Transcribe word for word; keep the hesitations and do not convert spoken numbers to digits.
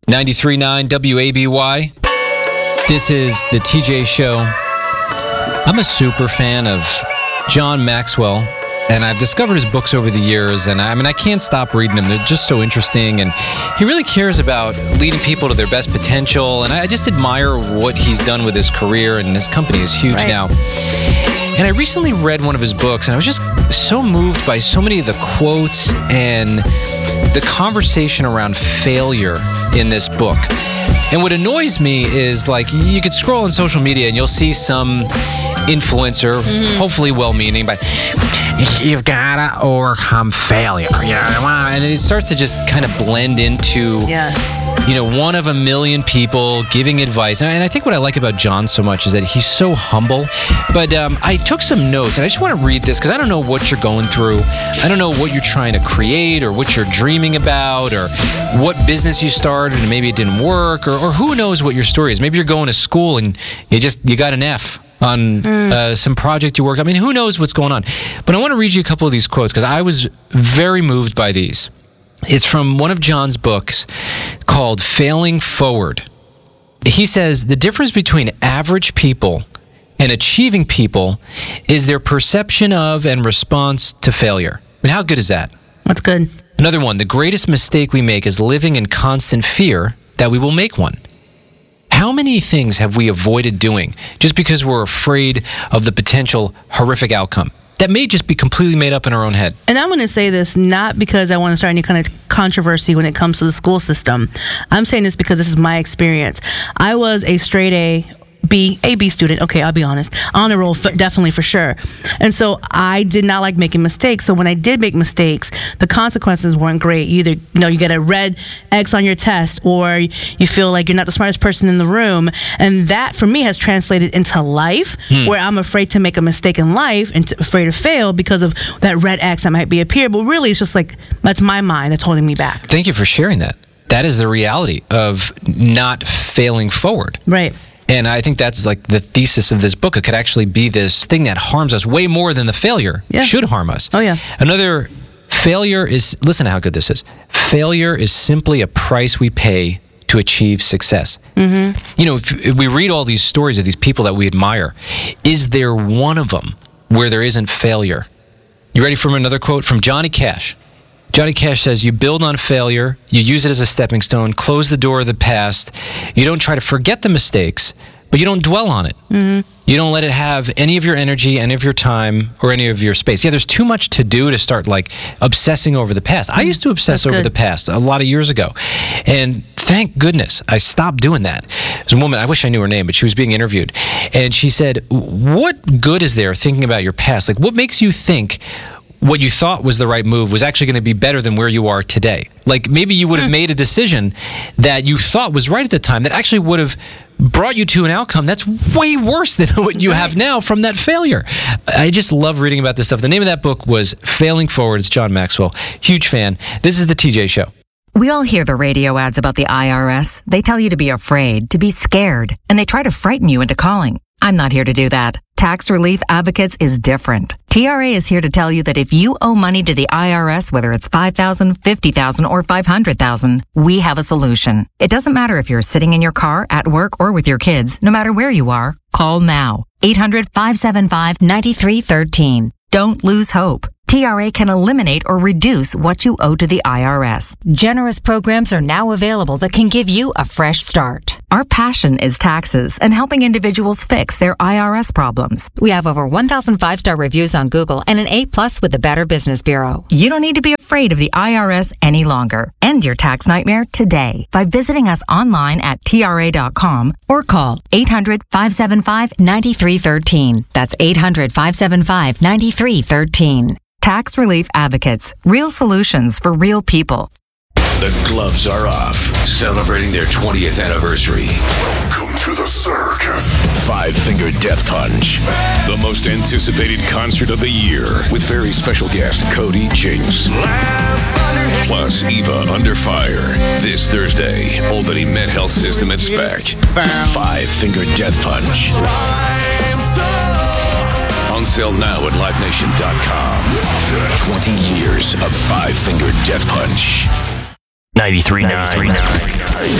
ninety-three point nine W A B Y. This is the T J Show. I'm a super fan of John Maxwell, and I've discovered his books over the years, and I, I mean, I can't stop reading them. They're just so interesting, and he really cares about leading people to their best potential, and I just admire what he's done with his career, and his company is huge Right. now. And I recently read one of his books, and I was just so moved by so many of the quotes and the conversation around failure in this book. And what annoys me is, like, you could scroll on social media and you'll see some influencer, mm-hmm. hopefully well-meaning, but you've gotta overcome failure. You know? And it starts to just kind of blend into, yes. you know, one of a million people giving advice. And I think what I like about John so much is that he's so humble. But um, I took some notes, and I just want to read this because I don't know what you're going through. I don't know what you're trying to create or what you're dreaming about or what business you started and maybe it didn't work, or, or who knows what your story is. Maybe you're going to school and you just you got an F on mm. uh, some project you work. I mean, who knows what's going on? But I want to read you a couple of these quotes because I was very moved by these. It's from one of John's books called Failing Forward. He says, the difference between average people and achieving people is their perception of and response to failure. I mean, how good is that? That's good. Another one, the greatest mistake we make is living in constant fear that we will make one. How many things have we avoided doing just because we're afraid of the potential horrific outcome that may just be completely made up in our own head? And I'm going to say this not because I want to start any kind of controversy when it comes to the school system. I'm saying this because this is my experience. I was a straight A, B, A B student. Okay, I'll be honest. Honor roll, f- definitely for sure. And so I did not like making mistakes. So when I did make mistakes, the consequences weren't great. You either, you know, you get a red X on your test, or you feel like you're not the smartest person in the room. And that, for me, has translated into life, hmm. where I'm afraid to make a mistake in life and to, afraid to fail because of that red X that might be up here. But really, it's just like, that's my mind that's holding me back. Thank you for sharing that. That is the reality of not failing forward. Right. And I think that's like the thesis of this book. It could actually be this thing that harms us way more than the failure yeah. should harm us. Oh, yeah. Another, failure is, listen to how good this is. Failure is simply a price we pay to achieve success. Mm-hmm. You know, if, if we read all these stories of these people that we admire, is there one of them where there isn't failure? You ready for another quote from Johnny Cash? Johnny Cash says, you build on failure, you use it as a stepping stone, close the door of the past. You don't try to forget the mistakes, but you don't dwell on it. Mm-hmm. You don't let it have any of your energy, any of your time, or any of your space. Yeah, there's too much to do to start like obsessing over the past. Mm-hmm. I used to obsess That's over good. the past a lot of years ago. And thank goodness I stopped doing that. There's a woman, I wish I knew her name, but she was being interviewed. And she said, what good is there thinking about your past? Like, what makes you think what you thought was the right move was actually going to be better than where you are today? Like, maybe you would have made a decision that you thought was right at the time that actually would have brought you to an outcome that's way worse than what you have now from that failure. I just love reading about this stuff. The name of that book was Failing Forward. It's John Maxwell. Huge fan. This is the T J Show. We all hear the radio ads about the I R S. They tell you to be afraid, to be scared, and they try to frighten you into calling. I'm not here to do that. Tax Relief Advocates is different. T R A is here to tell you that if you owe money to the I R S, whether it's five thousand dollars, fifty thousand dollars, or five hundred thousand dollars, we have a solution. It doesn't matter if you're sitting in your car, at work, or with your kids. No matter where you are, call now. eight hundred, five seven five, nine three one three. Don't lose hope. T R A can eliminate or reduce what you owe to the I R S. Generous programs are now available that can give you a fresh start. Our passion is taxes and helping individuals fix their I R S problems. We have over one thousand five-star reviews on Google and an A plus with the Better Business Bureau. You don't need to be afraid of the I R S any longer. End your tax nightmare today by visiting us online at T R A dot com or call eight hundred, five seven five, nine three one three. That's eight hundred, five seven five, nine three one three. Tax Relief Advocates. Real solutions for real people. The gloves are off, celebrating their twentieth anniversary. Welcome to the circus. Five Finger Death Punch, the most anticipated concert of the year, with very special guest Cody Jinks. Plus Eva Under Fire. This Thursday, Albany Med Health System at Spec. Five Finger Death Punch. On sale now at live nation dot com. twenty years of Five Finger Death Punch. ninety-three point nine